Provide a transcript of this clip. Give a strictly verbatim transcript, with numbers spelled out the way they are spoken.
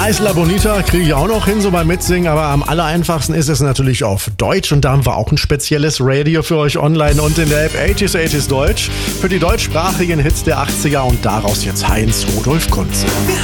Isla Bonita kriege ich auch noch hin, so beim Mitsingen, aber am aller einfachsten ist es natürlich auf Deutsch und da haben wir auch ein spezielles Radio für euch online und in der App achtziger achtziger Deutsch für die deutschsprachigen Hits der achtziger und daraus jetzt Heinz Rudolf Kunze. Wir